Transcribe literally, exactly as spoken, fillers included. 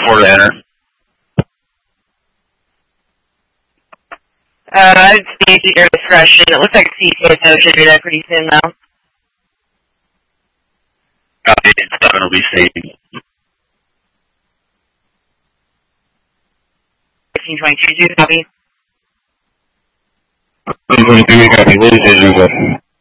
four to enter. Uh, I'd see your discretion. It looks like C T S O should be there pretty soon, though. Copy, seven will be staging. fifteen twenty-two, copy. fifteen twenty-two, copy, what is it?